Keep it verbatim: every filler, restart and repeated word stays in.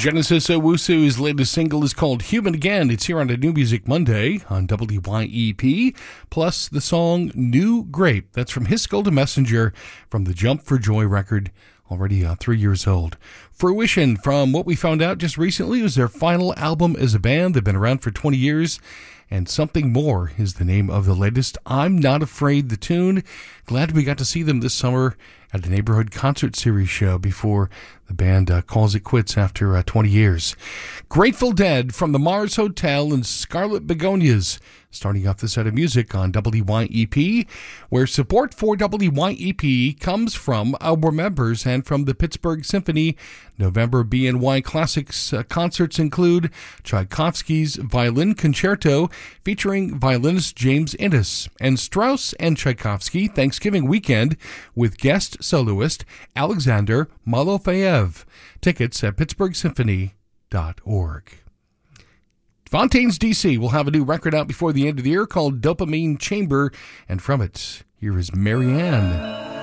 Genesis Owusu's latest single is called Human Again. It's here on a New Music Monday on W Y E P, plus the song New Grape. That's from His Golden Messenger from the Jump for Joy record, already uh, three years old. Fruition, from what we found out just recently, was their final album as a band. They've been around for twenty years, and Something More is the name of the latest. I'm Not Afraid, the tune. Glad we got to see them this summer at the Neighborhood Concert Series show before the band uh, calls it quits after uh, twenty years. Grateful Dead from the Mars Hotel and Scarlet Begonias, starting off the set of music on W Y E P, where support for W Y E P comes from our members and from the Pittsburgh Symphony. November B N Y Classics uh, concerts include Tchaikovsky's Violin Concerto featuring violinist James Innes, and Strauss and Tchaikovsky Thanksgiving Weekend with guest soloist Alexander Malofeyev. Tickets at pittsburgh symphony dot org. Fontaines D C will have a new record out before the end of the year called Dopamine Chamber, and from it, here is Marianne.